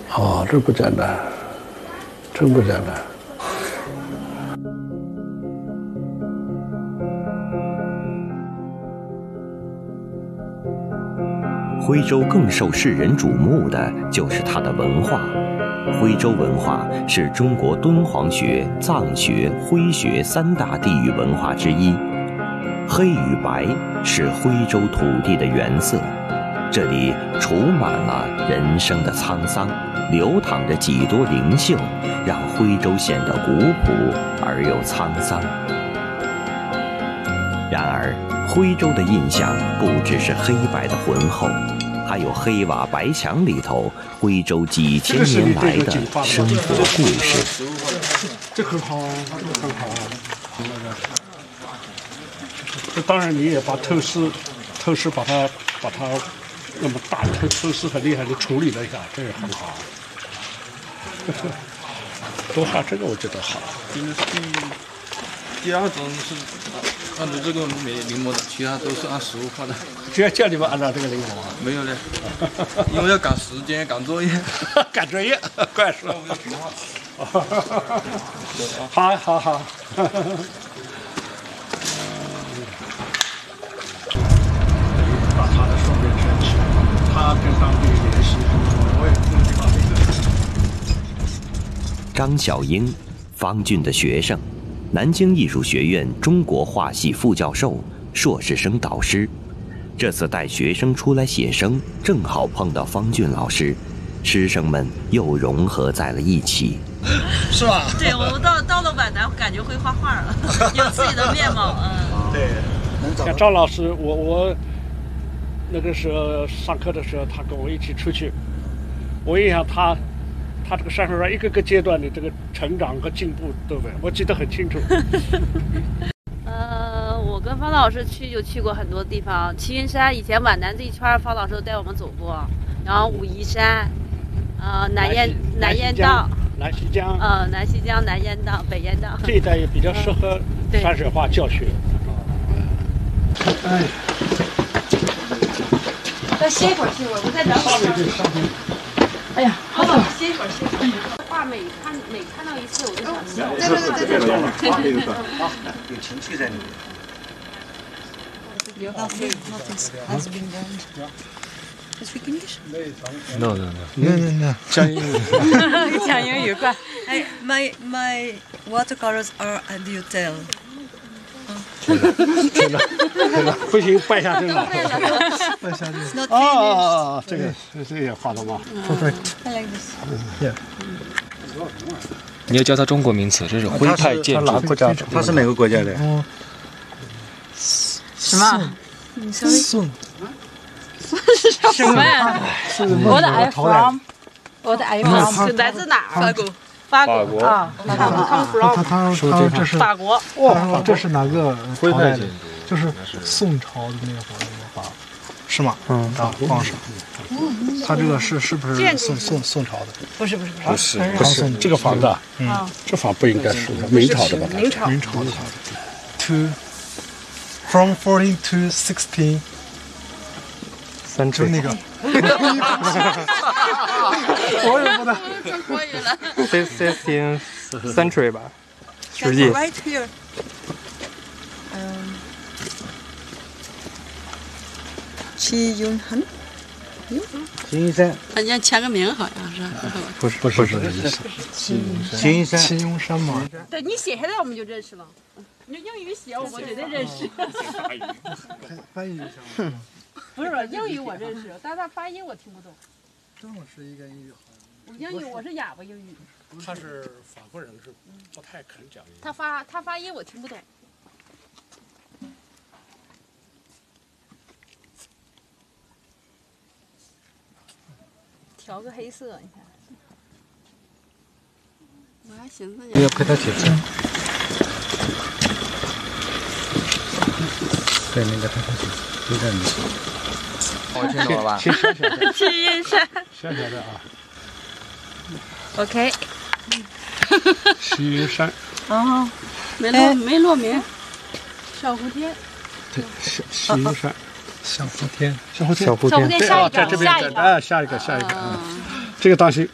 哦，这不简单，真不简单。 徽州更受世人瞩目的就是它的文化。徽州文化是中国敦煌学、藏学、徽学三大地域文化之一。黑与白是徽州土地的原色，这里储满了人生的沧桑，流淌着几多灵秀，让徽州显得古朴而又沧桑。然而，徽州的印象不只是黑白的浑厚，还有黑瓦白墙里头徽州几千年来的生活故事。 这很好，这个很好。这当然你也把透视把它那么大透视很厉害的处理了一下，这也很好。多画这个我觉得好。 第二种是按照这个临摹的，其他都是按实物画的。 只要叫你们按照这个临摹啊？ 没有嘞，因为要赶时间、赶作业。 赶作业，怪说。好。把他的双边圈起，他跟当地联系，我也不知道这个。 张小英，方俊的学生，南京艺术学院中国画系副教授、硕士生导师。这次带学生出来写生，正好碰到方俊老师，师生们又融合在了一起。 是吧？ 对，我到了皖南，感觉会画画了，有自己的面貌。 对。 像赵老师，我那个时候上课的时候，他跟我一起出去，我印象他这个山水画一个个阶段的这个成长和进步都我记得很清楚。 我跟方老师去过很多地方，齐云山以前皖南这一圈，方老师都带我们走过，然后武夷山，南雁荡。 南溪江， 南溪江、南雁荡、北雁荡这一带也比较适合山水画教学。哎， 再歇一会儿，我再等会儿。哎呀，好了，歇一会儿。画每看到一次，我就想笑。 对，有情绪在里面。 Speak English? No. 讲英语。 讲英语快。 My watercolors are at the hotel. 这个不行，败下阵来。 败下阵。 哦，这个也画的吗 ？Perfect. I like this. Yeah. 你要教他中国名词，这是徽派建筑。 他是哪个国家的？ 什么？ 宋。 什么呀？我的 I from， 来自哪儿？法国啊， 他说这是法国。 哇，这是哪个朝代的？就是宋朝的那会儿画，是吗？皇上。他这个是不是宋朝的？ 不是， 这个房子啊，这房不应该是明朝的吧？ 明朝的。From 14 to 16。就那个，我也不能。 中国语了。 16th century 吧，10纪。 Right here. 齐云山。 齐云山。 人家签个名好像是。 不是。 齐云山嘛。 对你写下来我们就认识了。你英语写我绝对认识。 翻译一下。 不是英语我认识，但是他发音我听不懂。 郑老师应该英语好。 英语我是哑巴英语。 他是法国人，是不太肯讲英语。 他发音我听不懂。调个黑色，你看。我还寻思呢。 要陪他写字。对，那个陪他写字，有点意思。我听懂了吧？ 齐云山。 小的啊。 OK。 齐云山。 哦，没落名。小蝴蝶。 对，齐云山。 小蝴蝶。 下一个， 在这边，下一个，这个当心。